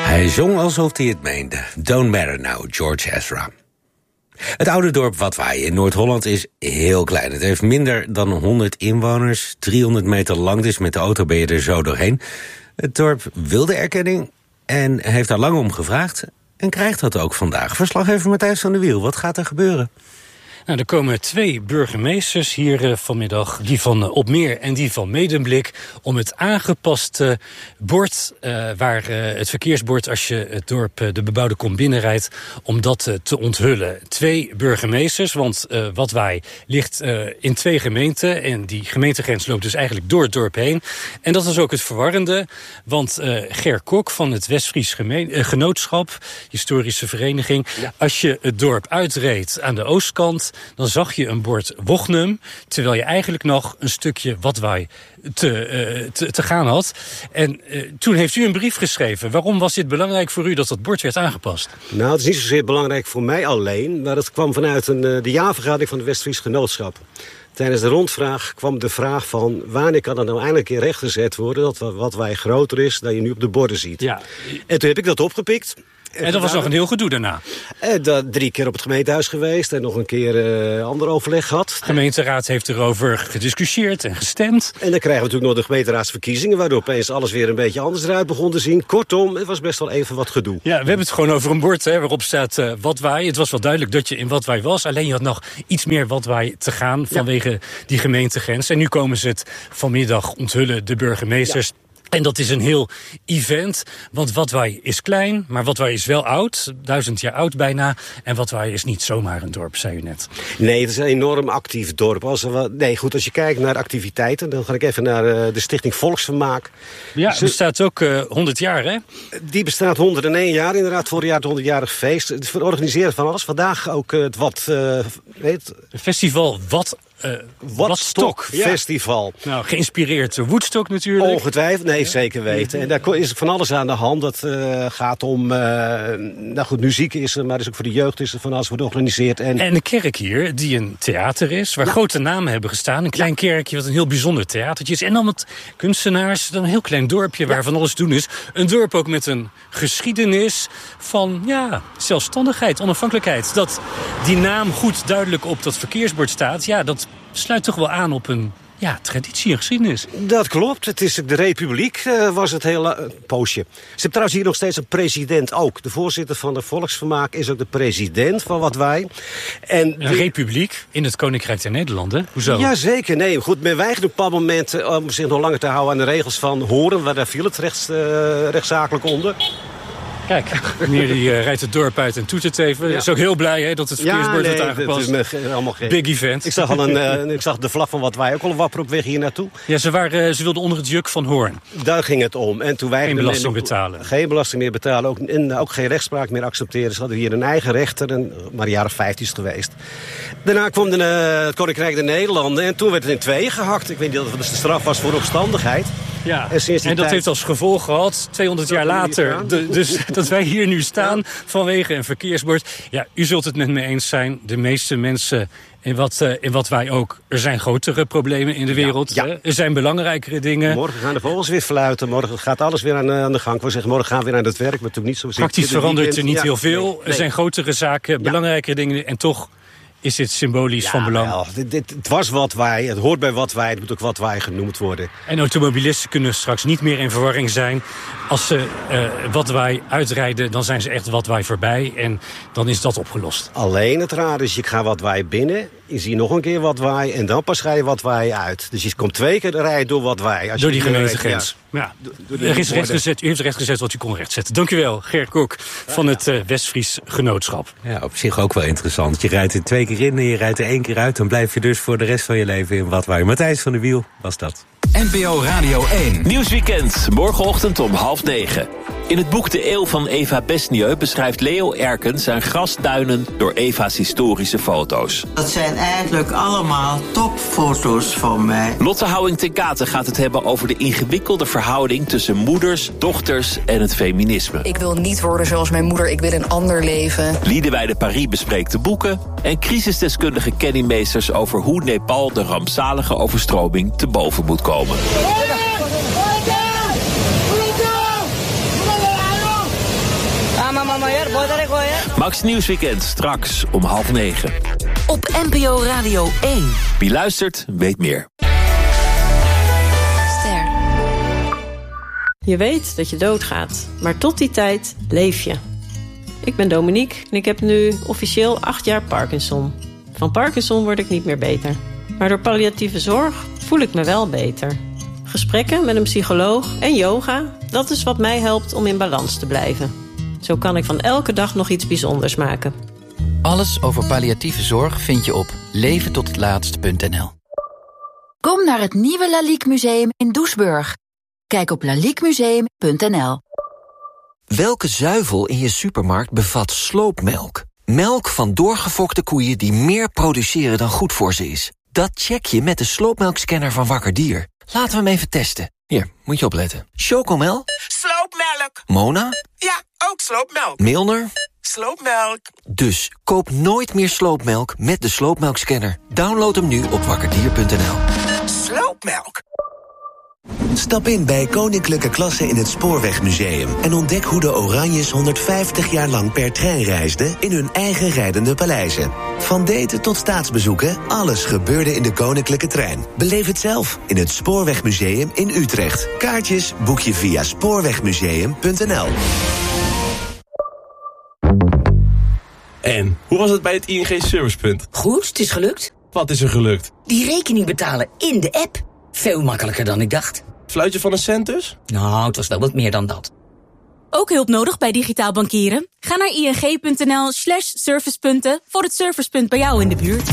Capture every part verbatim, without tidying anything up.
Hij zong alsof hij het meende. Don't Matter Now, George Ezra. Het oude dorp Watwaai in Noord-Holland is heel klein. Het heeft minder dan honderd inwoners, driehonderd meter lang, dus met de auto ben je er zo doorheen. Het dorp wilde erkenning en heeft daar lang om gevraagd en krijgt dat ook vandaag. Verslaggever Matthijs van der Wiel, wat gaat er gebeuren? Nou, er komen twee burgemeesters hier uh, vanmiddag, die van uh, Opmeer en die van Medemblik, om het aangepaste bord, uh, waar uh, het verkeersbord als je het dorp, uh, de bebouwde kom binnenrijdt, om dat uh, te onthullen. Twee burgemeesters, want uh, Watwaai ligt uh, in twee gemeenten en die gemeentegrens loopt dus eigenlijk door het dorp heen. En dat is ook het verwarrende, want uh, Ger Kok van het Westfries gemeen, uh, Genootschap, historische vereniging, ja. Als je het dorp uitreed aan de oostkant, dan zag je een bord Wochnum, terwijl je eigenlijk nog een stukje Watwaai te, uh, te, te gaan had. En uh, toen heeft u een brief geschreven. Waarom was dit belangrijk voor u dat dat bord werd aangepast? Nou, het is niet zozeer belangrijk voor mij alleen, maar het kwam vanuit een, uh, de jaarvergadering van het Westfries Genootschap. Tijdens de rondvraag kwam de vraag van wanneer kan er nou eindelijk in rechtgezet worden dat Watwaai groter is dan je nu op de borden ziet. Ja. En toen heb ik dat opgepikt. En, en dat was nog een heel gedoe daarna. En dat, drie keer op het gemeentehuis geweest en nog een keer uh, ander overleg gehad. De gemeenteraad heeft erover gediscussieerd en gestemd. En dan krijgen we natuurlijk nog de gemeenteraadsverkiezingen, waardoor opeens alles weer een beetje anders eruit begon te zien. Kortom, het was best wel even wat gedoe. Ja, we hebben het gewoon over een bord hè, waarop staat uh, Watwaai. Het was wel duidelijk dat je in Watwaai was. Alleen je had nog iets meer Watwaai te gaan vanwege ja. die gemeentegrens. En nu komen ze het vanmiddag onthullen, de burgemeesters. Ja. En dat is een heel event, want Watwaai is klein, maar Watwaai is wel oud. Duizend jaar oud bijna. En Watwaai is niet zomaar een dorp, zei u net. Nee, het is een enorm actief dorp. Als er, nee, goed, als je kijkt naar activiteiten, dan ga ik even naar uh, de Stichting Volksvermaak. Ja, die bestaat ook uh, honderd jaar, hè? Die bestaat honderdéén jaar, inderdaad. Vorig jaar het honderdjarig feest. Het organiseren van alles. Vandaag ook uh, het wat... Uh, weet, festival Wat... Uh, Woodstock Festival. Ja. Nou, geïnspireerd door Woodstock natuurlijk. Ongetwijfeld, nee, zeker weten. En daar is van alles aan de hand. Dat uh, gaat om, uh, nou goed, muziek is er, maar dus ook voor de jeugd is er van alles wordt georganiseerd. En, en een kerk hier, die een theater is, waar ja. grote namen hebben gestaan. Een klein ja. kerkje, wat een heel bijzonder theatertje is. En dan met kunstenaars, dan een heel klein dorpje waar ja. van alles te doen is. Een dorp ook met een geschiedenis van, ja, zelfstandigheid, onafhankelijkheid. Dat die naam goed duidelijk op dat verkeersbord staat, ja, dat sluit toch wel aan op een ja, traditie en geschiedenis. Dat klopt. Het is de Republiek, uh, was het hele uh, poosje. Ze hebben trouwens hier nog steeds een president ook. De voorzitter van de Volksvermaak is ook de president van Watwaai. En een die... republiek in het Koninkrijk der Nederlanden? Hoezo? Jazeker, nee. Goed, men weigerde op een bepaald moment uh, om zich nog langer te houden aan de regels van Horen, waar daar viel het rechts, uh, rechtszakelijk onder. Kijk, meneer die uh, rijdt het dorp uit en toetert even. Hij ja. is ook heel blij hè, dat het verkeersbord ja, nee, wordt aangepast. Het is allemaal geen... Big event. Ik zag, al een, uh, ik zag de vlag van Watwaai ook al wapper op weg hier naartoe. Ja, ze, waren, uh, ze wilden onder het juk van Hoorn. Daar ging het om. En toen geen belasting men, betalen. Geen belasting meer betalen. Ook, en ook geen rechtspraak meer accepteren. Ze hadden hier een eigen rechter. En, maar de jaren vijftien is het geweest. Daarna kwam de, uh, het Koninkrijk der Nederlanden. En toen werd het in tweeën gehakt. Ik weet niet of het de straf was voor opstandigheid. Ja, en, en dat tijd... heeft als gevolg gehad, tweehonderd jaar later, de, dus dat wij hier nu staan ja. vanwege een verkeersbord. Ja, u zult het met me eens zijn, de meeste mensen in wat, uh, in wat wij ook... Er zijn grotere problemen in de wereld, ja, ja. er zijn belangrijkere dingen. Morgen gaan de vogels weer fluiten, morgen gaat alles weer aan, aan de gang. We zeggen, morgen gaan we weer aan het werk, maar natuurlijk niet zo... Praktisch verandert er niet ja, heel veel, nee, nee. er zijn grotere zaken, ja. belangrijkere dingen en toch... Is dit symbolisch ja, van belang? Wel, dit, dit, het was Watwaai, het hoort bij Watwaai, het moet ook Watwaai genoemd worden. En automobilisten kunnen straks niet meer in verwarring zijn. Als ze uh, Watwaai uitrijden, dan zijn ze echt Watwaai voorbij. En dan is dat opgelost. Alleen het raar is, je gaat Watwaai binnen, je ziet nog een keer Watwaai en dan pas ga je Watwaai uit. Dus je komt twee keer rijden door Watwaai. Als door je die gemeentegrens. Ja. Ja. Door, door er is rechtgezet, u heeft rechtgezet wat u kon rechtzetten. Dank u wel, Ger Kok van het uh, Westfries Genootschap. Ja, op zich ook wel interessant. Je rijdt er twee keer in en je rijdt er één keer uit. Dan blijf je dus voor de rest van je leven in Watwaai. Matthijs van der Wiel was dat. N P O Radio één. Nieuwsweekend, morgenochtend om half negen. In het boek De Eeuw van Eva Besnieu beschrijft Leo Erken zijn grasduinen door Eva's historische foto's. Dat zijn eigenlijk allemaal topfoto's van mij. Lotte Houwing ten Katen gaat het hebben over de ingewikkelde verhouding tussen moeders, dochters en het feminisme. Ik wil niet worden zoals mijn moeder, ik wil een ander leven. Liedewij Paris bespreekt de boeken en crisisdeskundige Kenny Meesters over hoe Nepal de rampzalige overstroming te boven moet komen. Max Nieuwsweekend, straks om half negen. Op N P O Radio één. Wie luistert, weet meer. Ster. Je weet dat je doodgaat, maar tot die tijd leef je. Ik ben Dominique en ik heb nu officieel acht jaar Parkinson. Van Parkinson word ik niet meer beter. Maar door palliatieve zorg voel ik me wel beter. Gesprekken met een psycholoog en yoga, dat is wat mij helpt om in balans te blijven. Zo kan ik van elke dag nog iets bijzonders maken. Alles over palliatieve zorg vind je op leven tot het laatst punt n l. Kom naar het nieuwe Lalique Museum in Doesburg. Kijk op lalique museum punt n l. Welke zuivel in je supermarkt bevat sloopmelk? Melk van doorgefokte koeien die meer produceren dan goed voor ze is. Dat check je met de sloopmelkscanner van Wakker Dier. Laten we hem even testen. Hier, moet je opletten. Chocomel? Sloopmelk. Mona? Ja, ook sloopmelk. Milner? Sloopmelk. Dus koop nooit meer sloopmelk met de sloopmelkscanner. Download hem nu op wakkerdier punt n l. Sloopmelk. Stap in bij Koninklijke Klasse in het Spoorwegmuseum en ontdek hoe de Oranjes honderdvijftig jaar lang per trein reisden in hun eigen rijdende paleizen. Van daten tot staatsbezoeken, alles gebeurde in de Koninklijke Trein. Beleef het zelf in het Spoorwegmuseum in Utrecht. Kaartjes boek je via spoorwegmuseum punt n l. En, hoe was het bij het I N G Servicepunt? Goed, het is gelukt. Wat is er gelukt? Die rekening betalen in de app. Veel makkelijker dan ik dacht. Fluitje van een cent dus? Nou, het was wel wat meer dan dat. Ook hulp nodig bij digitaal bankieren? Ga naar ing.nl slash servicepunten voor het servicepunt bij jou in de buurt.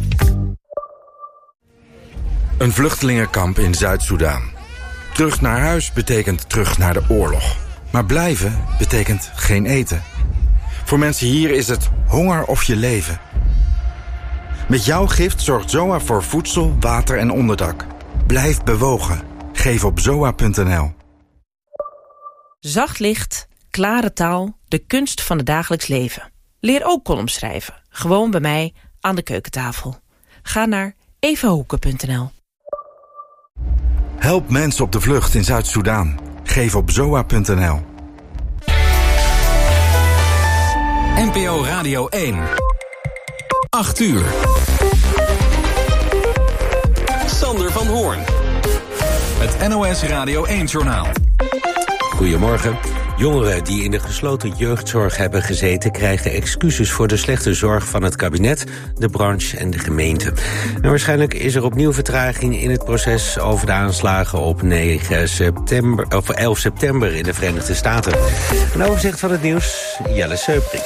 Een vluchtelingenkamp in Zuid-Soedan. Terug naar huis betekent terug naar de oorlog. Maar blijven betekent geen eten. Voor mensen hier is het honger of je leven. Met jouw gift zorgt Z O A voor voedsel, water en onderdak. Blijf bewogen. Geef op zoa punt n l. Zacht licht, klare taal, de kunst van het dagelijks leven. Leer ook columns schrijven. Gewoon bij mij aan de keukentafel. Ga naar evahoeken punt n l. Help mensen op de vlucht in Zuid-Soedan. Geef op zoa punt n l. N P O Radio één. acht uur. Sander van Hoorn. Het N O S Radio één-journaal. Goedemorgen. Jongeren die in de gesloten jeugdzorg hebben gezeten krijgen excuses voor de slechte zorg van het kabinet, de branche en de gemeente. En waarschijnlijk is er opnieuw vertraging in het proces over de aanslagen op negen september, of elf september in de Verenigde Staten. Een overzicht van het nieuws, Jelle Seupring.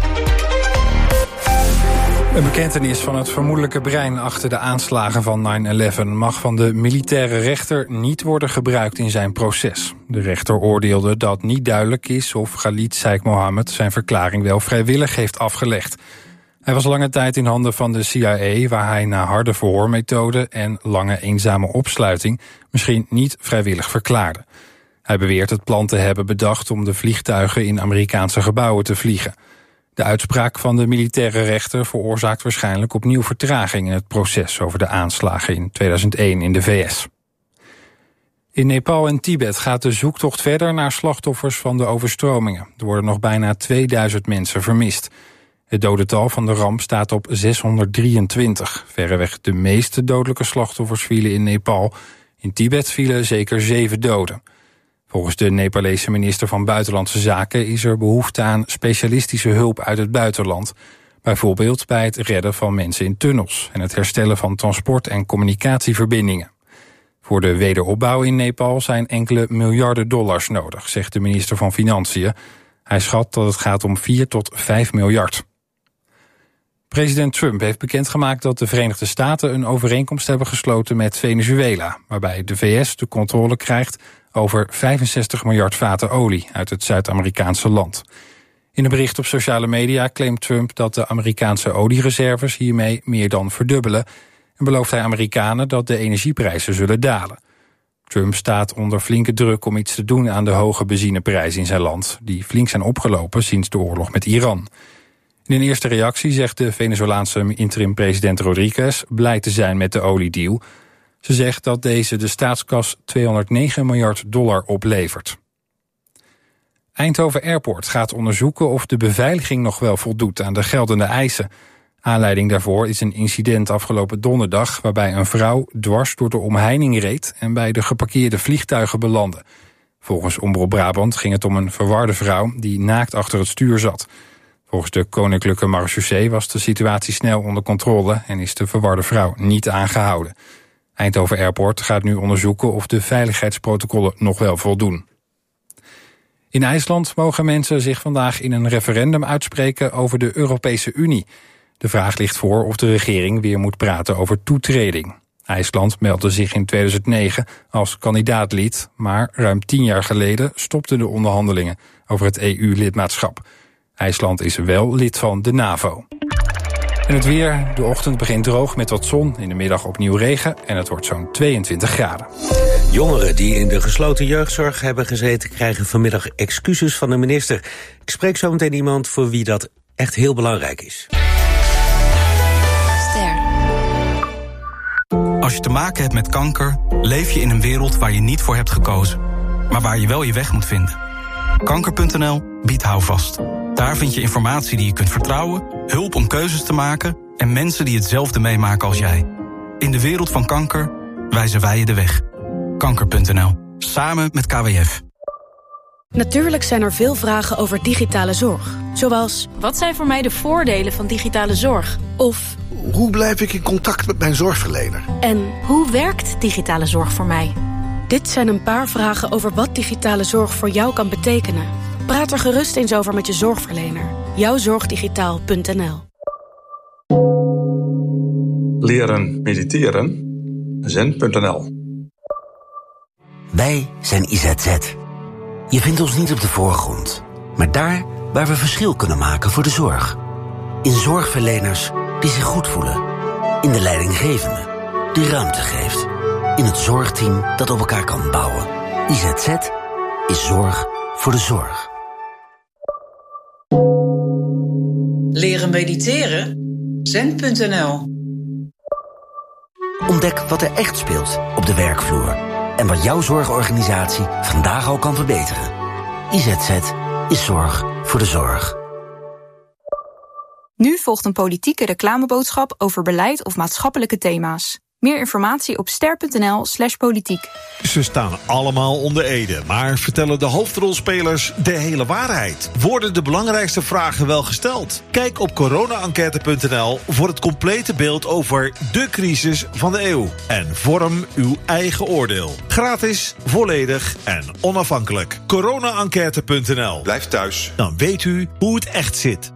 Een bekentenis van het vermoedelijke brein achter de aanslagen van negen elf mag van de militaire rechter niet worden gebruikt in zijn proces. De rechter oordeelde dat niet duidelijk is of Khalid Sheikh Mohammed zijn verklaring wel vrijwillig heeft afgelegd. Hij was lange tijd in handen van de C I A, waar hij na harde verhoormethoden en lange eenzame opsluiting misschien niet vrijwillig verklaarde. Hij beweert het plan te hebben bedacht om de vliegtuigen in Amerikaanse gebouwen te vliegen. De uitspraak van de militaire rechter veroorzaakt waarschijnlijk opnieuw vertraging in het proces over de aanslagen in tweeduizend één in de V S. In Nepal en Tibet gaat de zoektocht verder naar slachtoffers van de overstromingen. Er worden nog bijna tweeduizend mensen vermist. Het dodental van de ramp staat op zeshonderddrieëntwintig. Verreweg de meeste dodelijke slachtoffers vielen in Nepal. In Tibet vielen zeker zeven doden. Volgens de Nepalese minister van Buitenlandse Zaken is er behoefte aan specialistische hulp uit het buitenland. Bijvoorbeeld bij het redden van mensen in tunnels en het herstellen van transport- en communicatieverbindingen. Voor de wederopbouw in Nepal zijn enkele miljarden dollars nodig, zegt de minister van Financiën. Hij schat dat het gaat om vier tot vijf miljard. President Trump heeft bekendgemaakt dat de Verenigde Staten een overeenkomst hebben gesloten met Venezuela, waarbij de V S de controle krijgt over vijfenzestig miljard vaten olie uit het Zuid-Amerikaanse land. In een bericht op sociale media claimt Trump dat de Amerikaanse oliereserves hiermee meer dan verdubbelen en belooft hij Amerikanen dat de energieprijzen zullen dalen. Trump staat onder flinke druk om iets te doen aan de hoge benzineprijzen in zijn land, die flink zijn opgelopen sinds de oorlog met Iran. In een eerste reactie zegt de Venezolaanse interim-president Rodriguez blij te zijn met de oliedeal. Ze zegt dat deze de staatskas tweehonderdnegen miljard dollar oplevert. Eindhoven Airport gaat onderzoeken of de beveiliging nog wel voldoet aan de geldende eisen. Aanleiding daarvoor is een incident afgelopen donderdag, waarbij een vrouw dwars door de omheining reed en bij de geparkeerde vliegtuigen belandde. Volgens Omroep Brabant ging het om een verwarde vrouw die naakt achter het stuur zat. Volgens de Koninklijke Marechaussee was de situatie snel onder controle en is de verwarde vrouw niet aangehouden. Eindhoven Airport gaat nu onderzoeken of de veiligheidsprotocollen nog wel voldoen. In IJsland mogen mensen zich vandaag in een referendum uitspreken over de Europese Unie. De vraag ligt voor of de regering weer moet praten over toetreding. IJsland meldde zich in tweeduizend negen als kandidaatlid, maar ruim tien jaar geleden stopten de onderhandelingen over het E U-lidmaatschap. IJsland is wel lid van de NAVO. En het weer, de ochtend begint droog met wat zon, in de middag opnieuw regen en het wordt zo'n tweeëntwintig graden. Jongeren die in de gesloten jeugdzorg hebben gezeten krijgen vanmiddag excuses van de minister. Ik spreek zo meteen iemand voor wie dat echt heel belangrijk is. Als je te maken hebt met kanker, leef je in een wereld waar je niet voor hebt gekozen, maar waar je wel je weg moet vinden. Kanker punt n l biedt houvast. Daar vind je informatie die je kunt vertrouwen, hulp om keuzes te maken en mensen die hetzelfde meemaken als jij. In de wereld van kanker wijzen wij je de weg. Kanker punt n l. Samen met K W F. Natuurlijk zijn er veel vragen over digitale zorg. Zoals, wat zijn voor mij de voordelen van digitale zorg? Of, hoe blijf ik in contact met mijn zorgverlener? En hoe werkt digitale zorg voor mij? Dit zijn een paar vragen over wat digitale zorg voor jou kan betekenen. Praat er gerust eens over met je zorgverlener. jouwzorgdigitaal punt n l. Leren mediteren. zen punt n l. Wij zijn I Z Z. Je vindt ons niet op de voorgrond, maar daar waar we verschil kunnen maken voor de zorg. In zorgverleners die zich goed voelen. In de leidinggevende die ruimte geeft. In het zorgteam dat op elkaar kan bouwen. I Z Z is zorg voor de zorg. Leren mediteren? zen punt n l. Ontdek wat er echt speelt op de werkvloer. En wat jouw zorgorganisatie vandaag al kan verbeteren. I Z Z is zorg voor de zorg. Nu volgt een politieke reclameboodschap over beleid of maatschappelijke thema's. Meer informatie op ster punt n l slash politiek. Ze staan allemaal onder ede, maar vertellen de hoofdrolspelers de hele waarheid? Worden de belangrijkste vragen wel gesteld? Kijk op corona enquête punt n l voor het complete beeld over de crisis van de eeuw. En vorm uw eigen oordeel. Gratis, volledig en onafhankelijk. corona enquête punt n l. Blijf thuis. Dan weet u hoe het echt zit.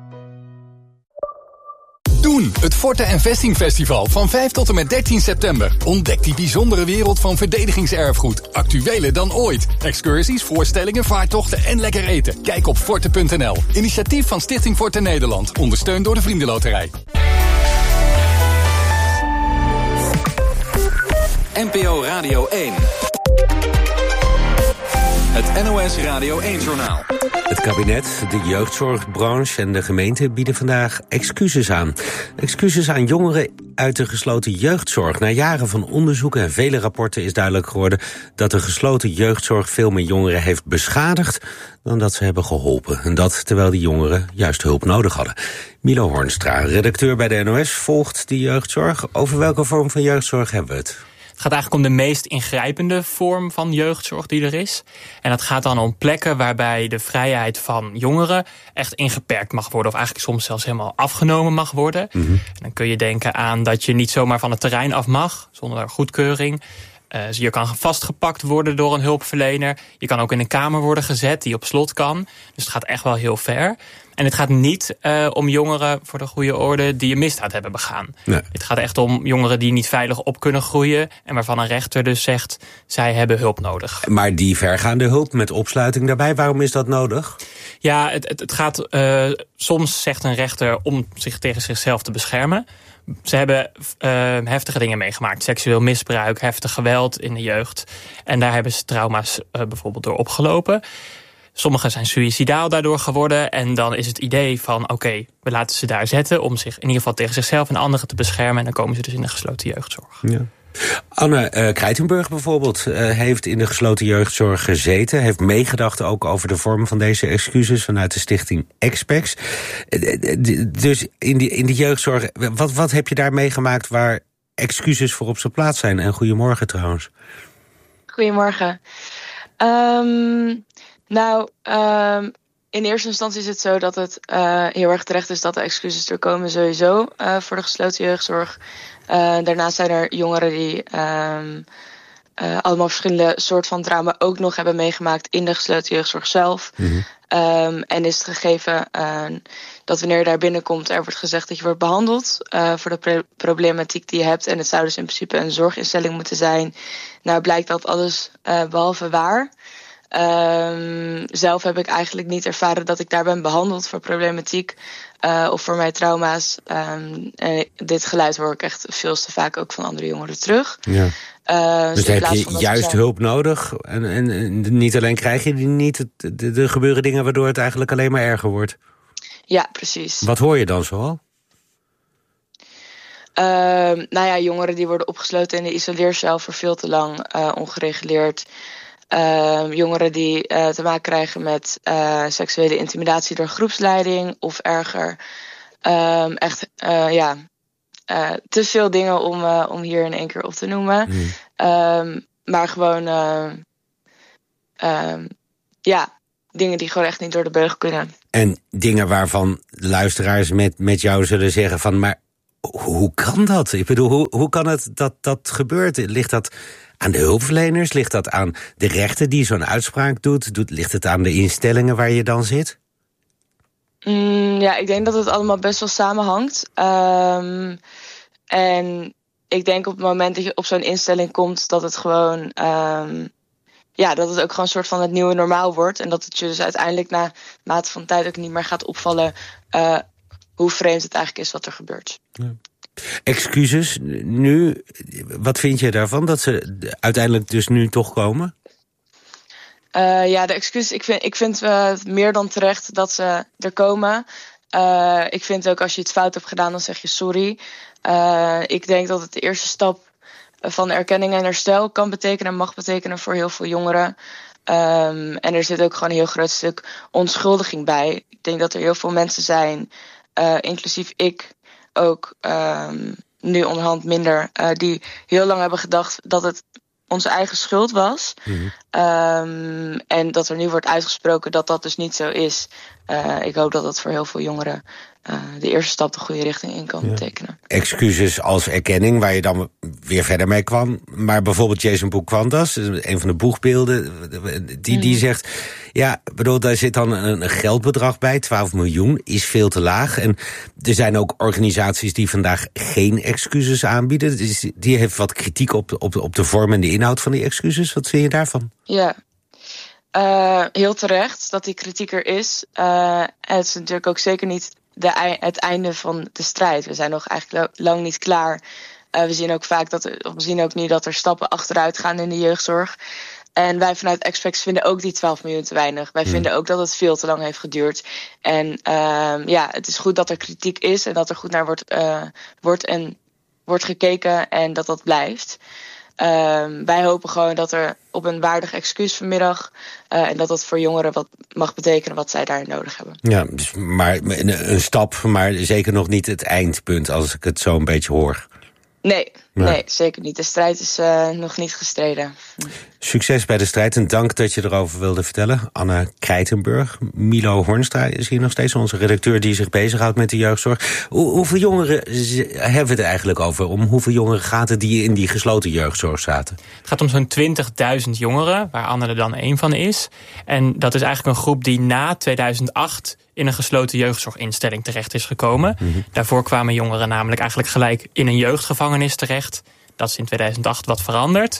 Doen, het Forte en Vesting Festival van vijf tot en met dertien september. Ontdek die bijzondere wereld van verdedigingserfgoed. Actueler dan ooit. Excursies, voorstellingen, vaartochten en lekker eten. Kijk op forte punt n l. Initiatief van Stichting Forte Nederland. Ondersteund door de Vriendenloterij. N P O Radio één. Het N O S Radio één-journaal. Het kabinet, de jeugdzorgbranche en de gemeente bieden vandaag excuses aan. Excuses aan jongeren uit de gesloten jeugdzorg. Na jaren van onderzoek en vele rapporten is duidelijk geworden dat de gesloten jeugdzorg veel meer jongeren heeft beschadigd dan dat ze hebben geholpen. En dat terwijl die jongeren juist hulp nodig hadden. Milo Hornstra, redacteur bij de N O S, volgt die jeugdzorg. Over welke vorm van jeugdzorg hebben we het? Het gaat eigenlijk om de meest ingrijpende vorm van jeugdzorg die er is. En dat gaat dan om plekken waarbij de vrijheid van jongeren echt ingeperkt mag worden. Of eigenlijk soms zelfs helemaal afgenomen mag worden. Mm-hmm. En dan kun je denken aan dat je niet zomaar van het terrein af mag, zonder goedkeuring. Uh, je kan vastgepakt worden door een hulpverlener. Je kan ook in een kamer worden gezet die op slot kan. Dus het gaat echt wel heel ver. En het gaat niet uh, om jongeren, voor de goede orde, die een misdaad hebben begaan. Nee. Het gaat echt om jongeren die niet veilig op kunnen groeien en waarvan een rechter dus zegt, zij hebben hulp nodig. Maar die vergaande hulp met opsluiting daarbij, waarom is dat nodig? Ja, het, het, het gaat, uh, soms zegt een rechter om zich tegen zichzelf te beschermen. Ze hebben uh, heftige dingen meegemaakt. Seksueel misbruik, heftig geweld in de jeugd. En daar hebben ze trauma's uh, bijvoorbeeld door opgelopen. Sommigen zijn suïcidaal daardoor geworden. En dan is het idee van, oké, okay, we laten ze daar zetten om zich in ieder geval tegen zichzelf en anderen te beschermen. En dan komen ze dus in de gesloten jeugdzorg. Ja. Anne uh, Krijtenburg bijvoorbeeld uh, heeft in de gesloten jeugdzorg gezeten. Heeft meegedacht ook over de vorm van deze excuses vanuit de stichting Expex. Uh, dus in die, in die jeugdzorg, wat, wat heb je daar meegemaakt waar excuses voor op zijn plaats zijn? En goedemorgen trouwens. Goedemorgen. Um, nou, um, in eerste instantie is het zo dat het uh, heel erg terecht is dat de excuses er komen sowieso uh, voor de gesloten jeugdzorg. Uh, daarnaast zijn er jongeren die um, uh, allemaal verschillende soorten van trauma ook nog hebben meegemaakt in de gesloten jeugdzorg zelf. Mm-hmm. Um, en is het gegeven uh, dat wanneer je daar binnenkomt, er wordt gezegd dat je wordt behandeld uh, voor de pre- problematiek die je hebt. En het zou dus in principe een zorginstelling moeten zijn. Nou blijkt dat alles uh, behalve waar. Um, zelf heb ik eigenlijk niet ervaren dat ik daar ben behandeld voor problematiek uh, of voor mijn trauma's. Um, en dit geluid hoor ik echt veel te vaak ook van andere jongeren terug. Ja. Uh, dus heb je juist hulp nodig en, en, en niet alleen krijg je die niet, er gebeuren dingen waardoor het eigenlijk alleen maar erger wordt. Ja, precies. Wat hoor je dan zoal? Uh, nou ja, jongeren die worden opgesloten in de isoleercel voor veel te lang, uh, ongereguleerd. Uh, jongeren die uh, te maken krijgen met uh, seksuele intimidatie door groepsleiding of erger. Um, echt, uh, ja, uh, te veel dingen om, uh, om hier in één keer op te noemen. Mm. Um, maar gewoon, uh, um, ja, dingen die gewoon echt niet door de beugel kunnen. En dingen waarvan luisteraars met, met jou zullen zeggen van, maar hoe kan dat? Ik bedoel, hoe, hoe kan het dat dat gebeurt? Ligt dat aan de hulpverleners? Ligt dat aan de rechter die zo'n uitspraak doet? doet? Ligt het aan de instellingen waar je dan zit? Mm, ja, ik denk dat het allemaal best wel samenhangt. Um, en ik denk op het moment dat je op zo'n instelling komt, dat het gewoon, um, ja, dat het ook gewoon een soort van het nieuwe normaal wordt. En dat het je dus uiteindelijk na mate van tijd ook niet meer gaat opvallen uh, hoe vreemd het eigenlijk is wat er gebeurt. Ja. Excuses nu, wat vind je daarvan dat ze uiteindelijk dus nu toch komen? Uh, ja, de excuses, ik vind, ik vind uh, meer dan terecht dat ze er komen. Uh, ik vind ook als je iets fout hebt gedaan, dan zeg je sorry. Uh, ik denk dat het de eerste stap van erkenning en herstel kan betekenen, mag betekenen voor heel veel jongeren. Um, en er zit ook gewoon een heel groot stuk onschuldiging bij. Ik denk dat er heel veel mensen zijn, uh, inclusief ik ook um, nu onderhand minder, uh, die heel lang hebben gedacht dat het onze eigen schuld was. Mm-hmm. Um, en dat er nu wordt uitgesproken dat dat dus niet zo is. Uh, ik hoop dat dat voor heel veel jongeren uh, de eerste stap de goede richting in kan ja. betekenen. Excuses als erkenning, waar je dan weer verder mee kwam. Maar bijvoorbeeld Jason Boukwantas, een van de boegbeelden, die, mm. die zegt, ja, bedoel, daar zit dan een, een geldbedrag bij, twaalf miljoen, is veel te laag. En er zijn ook organisaties die vandaag geen excuses aanbieden. Dus die heeft wat kritiek op, op, op de vorm en de inhoud van die excuses. Wat vind je daarvan? Ja. Uh, heel terecht dat die kritiek er is. Uh, het is natuurlijk ook zeker niet de, het einde van de strijd. We zijn nog eigenlijk lang niet klaar. Uh, we zien ook vaak dat er, we zien ook nu dat er stappen achteruit gaan in de jeugdzorg. En wij vanuit Expex vinden ook die twaalf miljoen te weinig. Wij hmm. vinden ook dat het veel te lang heeft geduurd. En uh, ja, het is goed dat er kritiek is en dat er goed naar wordt, uh, wordt, en, wordt gekeken en dat dat blijft. Um, wij hopen gewoon dat er op een waardig excuus vanmiddag uh, en dat dat voor jongeren wat mag betekenen wat zij daar nodig hebben. Ja, dus maar een, een stap, maar zeker nog niet het eindpunt als ik het zo een beetje hoor. Nee, nee, nee zeker niet. De strijd is uh, nog niet gestreden. Succes bij de strijd en dank dat je erover wilde vertellen. Anne Krijtenburg. Milo Hornstra is hier nog steeds onze redacteur die zich bezighoudt met de jeugdzorg. Hoe, hoeveel jongeren hebben we het eigenlijk over? Om hoeveel jongeren gaat het die in die gesloten jeugdzorg zaten? Het gaat om zo'n twintigduizend jongeren, waar Anne er dan één van is. En dat is eigenlijk een groep die na tweeduizend acht in een gesloten jeugdzorginstelling terecht is gekomen. Mm-hmm. Daarvoor kwamen jongeren namelijk eigenlijk gelijk in een jeugdgevangenis terecht. Dat is in tweeduizend acht wat veranderd.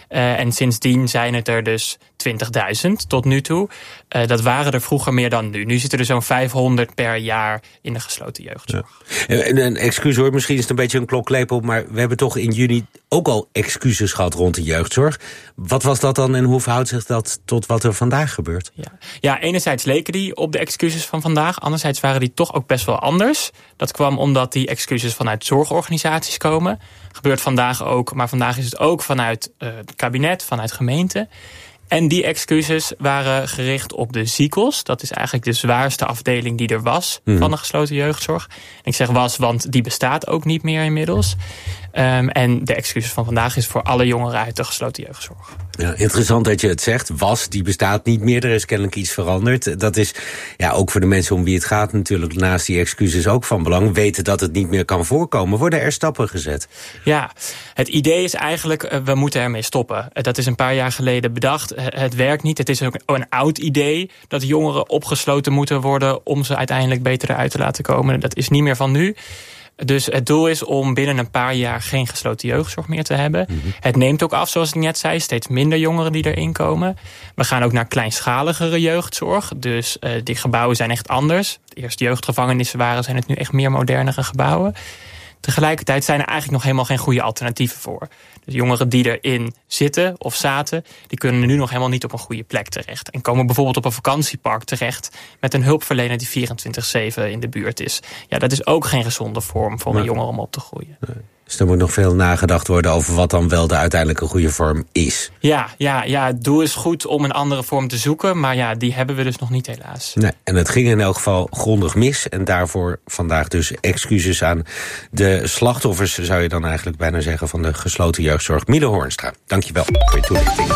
Uh, en sindsdien zijn het er dus twintigduizend tot nu toe. Uh, dat waren er vroeger meer dan nu. Nu zitten er zo'n vijfhonderd per jaar in de gesloten jeugdzorg. Ja. En een excuus hoor, misschien is het een beetje een kloklepel, maar we hebben toch in juni ook al excuses gehad rond de jeugdzorg. Wat was dat dan en hoe verhoudt zich dat tot wat er vandaag gebeurt? Ja, ja enerzijds leken die op de excuses van vandaag. Anderzijds waren die toch ook best wel anders. Dat kwam omdat die excuses vanuit zorgorganisaties komen. Gebeurt vandaag ook, maar vandaag is het ook vanuit uh, het kabinet, vanuit gemeenten. En die excuses waren gericht op de ziekels. Dat is eigenlijk de zwaarste afdeling die er was mm. van de gesloten jeugdzorg. En ik zeg was, want die bestaat ook niet meer inmiddels. Um, en de excuses van vandaag is voor alle jongeren uit de gesloten jeugdzorg. Ja, interessant dat je het zegt. Was, die bestaat niet meer. Er is kennelijk iets veranderd. Dat is ja, ook voor de mensen om wie het gaat natuurlijk naast die excuses ook van belang. Weten dat het niet meer kan voorkomen. Worden er stappen gezet? Ja, het idee is eigenlijk, uh, we moeten ermee stoppen. Uh, dat is een paar jaar geleden bedacht. Uh, het werkt niet. Het is ook een oud idee dat jongeren opgesloten moeten worden om ze uiteindelijk beter eruit te laten komen. Dat is niet meer van nu. Dus het doel is om binnen een paar jaar geen gesloten jeugdzorg meer te hebben. Mm-hmm. Het neemt ook af, zoals ik net zei, steeds minder jongeren die erin komen. We gaan ook naar kleinschaligere jeugdzorg. Dus uh, die gebouwen zijn echt anders. Eerst jeugdgevangenissen waren, zijn het nu echt meer modernere gebouwen. Tegelijkertijd zijn er eigenlijk nog helemaal geen goede alternatieven voor. Dus jongeren die erin zitten of zaten, die kunnen nu nog helemaal niet op een goede plek terecht. En komen bijvoorbeeld op een vakantiepark terecht met een hulpverlener die vierentwintig zeven in de buurt is. Ja, dat is ook geen gezonde vorm voor een nee. jongere om op te groeien. Nee. Dus er moet nog veel nagedacht worden over wat dan wel de uiteindelijke goede vorm is. Ja, ja, ja, het doel is goed om een andere vorm te zoeken, maar ja, die hebben we dus nog niet helaas. Nee, en het ging in elk geval grondig mis. En daarvoor vandaag dus excuses aan de slachtoffers, zou je dan eigenlijk bijna zeggen, van de gesloten jeugdzorg. Miele Hoornstra, dankjewel voor je toelichting.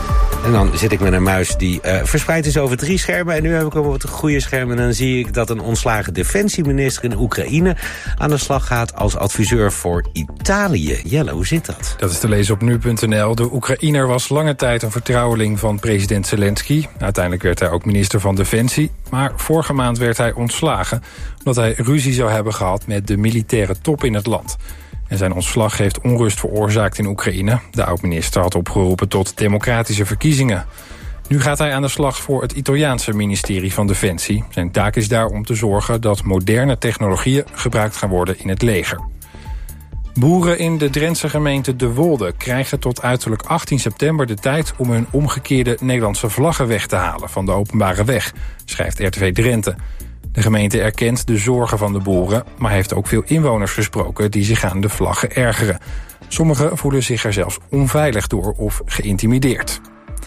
En dan zit ik met een muis die uh, verspreid is over drie schermen. En nu heb ik hem op het goede scherm. En dan zie ik dat een ontslagen defensieminister in Oekraïne aan de slag gaat als adviseur voor Italië. Jelle, hoe zit dat? Dat is te lezen op nu punt n l. De Oekraïner was lange tijd een vertrouweling van president Zelensky. Uiteindelijk werd hij ook minister van Defensie. Maar vorige maand werd hij ontslagen omdat hij ruzie zou hebben gehad met de militaire top in het land. En zijn ontslag heeft onrust veroorzaakt in Oekraïne. De oud-minister had opgeroepen tot democratische verkiezingen. Nu gaat hij aan de slag voor het Italiaanse ministerie van Defensie. Zijn taak is daar om te zorgen dat moderne technologieën gebruikt gaan worden in het leger. Boeren in de Drentse gemeente De Wolde krijgen tot uiterlijk achttien september de tijd om hun omgekeerde Nederlandse vlaggen weg te halen van de openbare weg, schrijft R T V Drenthe. De gemeente erkent de zorgen van de boeren, maar heeft ook veel inwoners gesproken die zich aan de vlaggen ergeren. Sommigen voelen zich er zelfs onveilig door of geïntimideerd.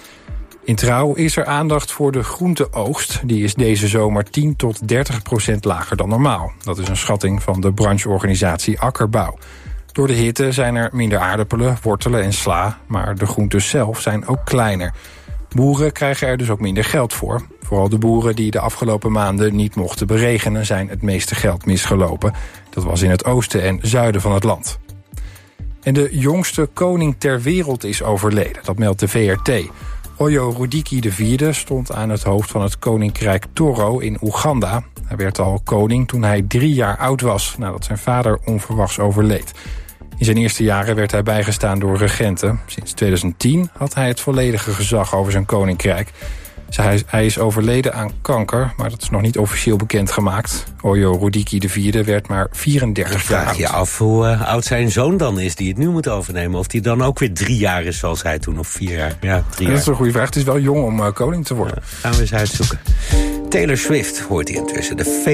In Trouw is er aandacht voor de groenteoogst. Die is deze zomer tien tot dertig procent lager dan normaal. Dat is een schatting van de brancheorganisatie Akkerbouw. Door de hitte zijn er minder aardappelen, wortelen en sla, maar de groenten zelf zijn ook kleiner. Boeren krijgen er dus ook minder geld voor. Vooral de boeren die de afgelopen maanden niet mochten beregenen zijn het meeste geld misgelopen. Dat was in het oosten en zuiden van het land. En de jongste koning ter wereld is overleden, dat meldt de V R T. Oyo Rudiki de vierde stond aan het hoofd van het koninkrijk Toro in Oeganda. Hij werd al koning toen hij drie jaar oud was, nadat zijn vader onverwachts overleed. In zijn eerste jaren werd hij bijgestaan door regenten. Sinds twintig tien had hij het volledige gezag over zijn koninkrijk. Hij is overleden aan kanker, maar dat is nog niet officieel bekendgemaakt. Oyo Rudiki de vierde werd maar vierendertig jaar oud. Vraag je af hoe uh, oud zijn zoon dan is die het nu moet overnemen. Of die dan ook weer drie jaar is zoals hij toen, of vier jaar. Ja, drie jaar. Dat is een goede vraag. Het is wel jong om uh, koning te worden. Ja, gaan we eens uitzoeken. Taylor Swift hoort hij intussen. De